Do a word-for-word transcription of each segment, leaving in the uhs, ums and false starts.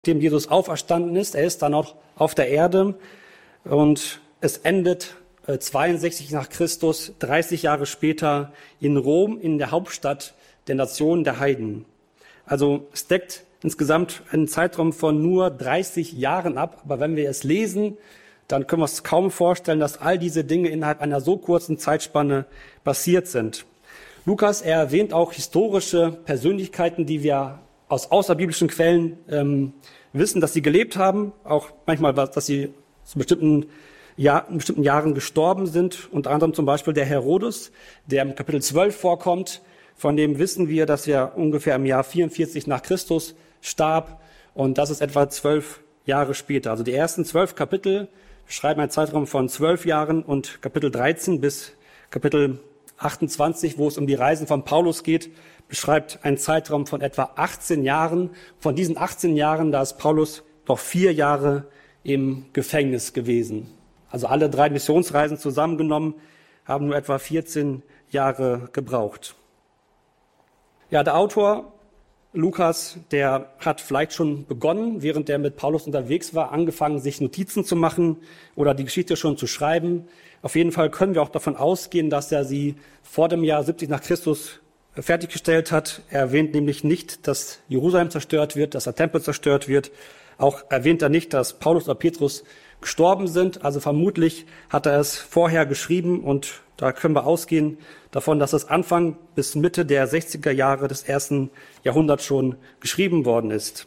dem Jesus auferstanden ist. Er ist dann auch auf der Erde und es endet zweiundsechzig nach Christus, dreißig Jahre später in Rom, in der Hauptstadt der Nation der Heiden. Also es deckt insgesamt einen Zeitraum von nur dreißig Jahren ab. Aber wenn wir es lesen, dann können wir uns kaum vorstellen, dass all diese Dinge innerhalb einer so kurzen Zeitspanne passiert sind. Lukas, er erwähnt auch historische Persönlichkeiten, die wir aus außerbiblischen Quellen ähm, wissen, dass sie gelebt haben, auch manchmal, dass sie zu bestimmten, Jahr, in bestimmten Jahren gestorben sind. Unter anderem zum Beispiel der Herodes, der im Kapitel zwölf vorkommt. Von dem wissen wir, dass er ungefähr im Jahr vierundvierzig nach Christus starb. Und das ist etwa zwölf Jahre später. Also die ersten zwölf Kapitel beschreiben einen Zeitraum von zwölf Jahren und Kapitel dreizehn bis Kapitel achtundzwanzig, wo es um die Reisen von Paulus geht, beschreibt einen Zeitraum von etwa achtzehn Jahren. Von diesen achtzehn Jahren, da ist Paulus doch vier Jahre im Gefängnis gewesen. Also alle drei Missionsreisen zusammengenommen haben nur etwa vierzehn Jahre gebraucht. Ja, der Autor Lukas, der hat vielleicht schon begonnen, während er mit Paulus unterwegs war, angefangen, sich Notizen zu machen oder die Geschichte schon zu schreiben. Auf jeden Fall können wir auch davon ausgehen, dass er sie vor dem Jahr siebzig nach Christus fertiggestellt hat. Er erwähnt nämlich nicht, dass Jerusalem zerstört wird, dass der Tempel zerstört wird. Auch erwähnt er nicht, dass Paulus oder Petrus gestorben sind. Also vermutlich hat er es vorher geschrieben und da können wir ausgehen davon, dass es Anfang bis Mitte der sechziger Jahre des ersten Jahrhunderts schon geschrieben worden ist.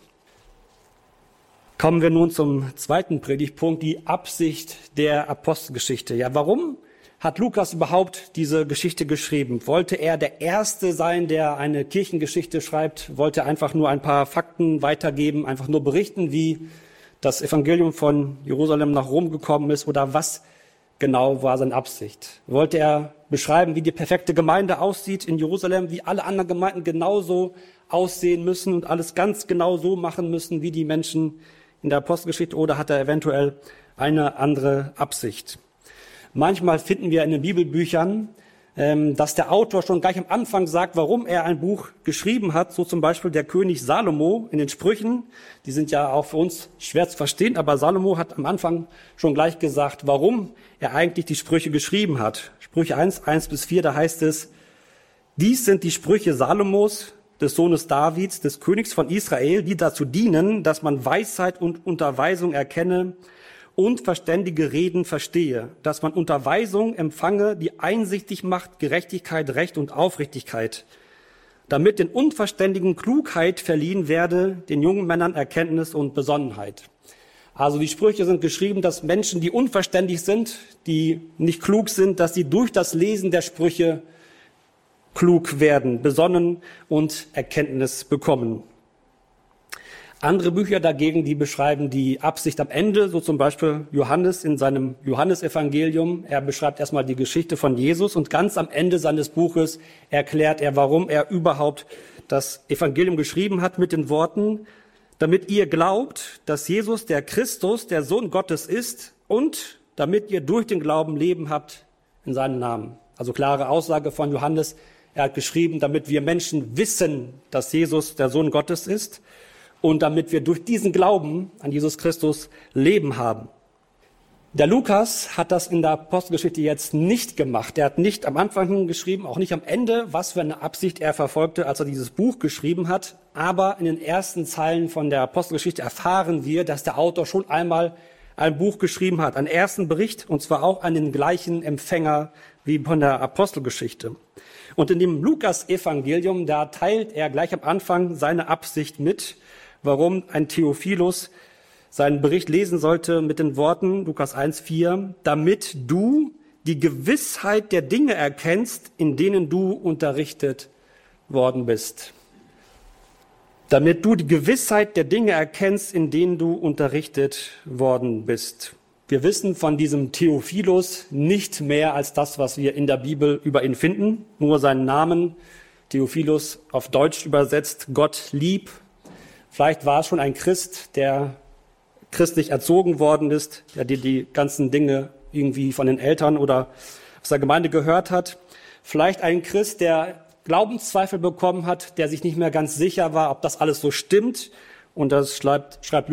Kommen wir nun zum zweiten Predigtpunkt, die Absicht der Apostelgeschichte. Ja, warum hat Lukas überhaupt diese Geschichte geschrieben? Wollte er der Erste sein, der eine Kirchengeschichte schreibt? Wollte er einfach nur ein paar Fakten weitergeben, einfach nur berichten, wie das Evangelium von Jerusalem nach Rom gekommen ist? Oder was genau war seine Absicht? Wollte er beschreiben, wie die perfekte Gemeinde aussieht in Jerusalem, wie alle anderen Gemeinden genauso aussehen müssen und alles ganz genau so machen müssen, wie die Menschen in der Apostelgeschichte? Oder hat er eventuell eine andere Absicht? Manchmal finden wir in den Bibelbüchern, dass der Autor schon gleich am Anfang sagt, warum er ein Buch geschrieben hat. So zum Beispiel der König Salomo in den Sprüchen. Die sind ja auch für uns schwer zu verstehen, aber Salomo hat am Anfang schon gleich gesagt, warum er eigentlich die Sprüche geschrieben hat. Sprüche eins, eins bis vier, da heißt es: Dies sind die Sprüche Salomos, des Sohnes Davids, des Königs von Israel, die dazu dienen, dass man Weisheit und Unterweisung erkenne und verständige Reden verstehe, dass man Unterweisung empfange, die einsichtig macht, Gerechtigkeit, Recht und Aufrichtigkeit, damit den Unverständigen Klugheit verliehen werde, den jungen Männern Erkenntnis und Besonnenheit. Also die Sprüche sind geschrieben, dass Menschen, die unverständig sind, die nicht klug sind, dass sie durch das Lesen der Sprüche klug werden, besonnen und Erkenntnis bekommen. Andere Bücher dagegen, die beschreiben die Absicht am Ende, so zum Beispiel Johannes in seinem Johannesevangelium. Er beschreibt erstmal die Geschichte von Jesus und ganz am Ende seines Buches erklärt er, warum er überhaupt das Evangelium geschrieben hat mit den Worten: Damit ihr glaubt, dass Jesus der Christus, der Sohn Gottes ist, und damit ihr durch den Glauben Leben habt in seinem Namen. Also klare Aussage von Johannes. Er hat geschrieben, damit wir Menschen wissen, dass Jesus der Sohn Gottes ist und damit wir durch diesen Glauben an Jesus Christus Leben haben. Der Lukas hat das in der Apostelgeschichte jetzt nicht gemacht. Er hat nicht am Anfang geschrieben, auch nicht am Ende, was für eine Absicht er verfolgte, als er dieses Buch geschrieben hat. Aber in den ersten Zeilen von der Apostelgeschichte erfahren wir, dass der Autor schon einmal ein Buch geschrieben hat, einen ersten Bericht, und zwar auch an den gleichen Empfänger wie von der Apostelgeschichte. Und in dem Lukas-Evangelium, da teilt er gleich am Anfang seine Absicht mit, warum ein Theophilus seinen Bericht lesen sollte mit den Worten, Lukas eins, vier, damit du die Gewissheit der Dinge erkennst, in denen du unterrichtet worden bist. Damit du die Gewissheit der Dinge erkennst, in denen du unterrichtet worden bist. Wir wissen von diesem Theophilus nicht mehr als das, was wir in der Bibel über ihn finden, nur seinen Namen, Theophilus auf Deutsch übersetzt, Gott lieb. Vielleicht war es schon ein Christ, der christlich erzogen worden ist, der die, die ganzen Dinge irgendwie von den Eltern oder aus der Gemeinde gehört hat. Vielleicht ein Christ, der Glaubenszweifel bekommen hat, der sich nicht mehr ganz sicher war, ob das alles so stimmt Und das schreibt, schreibt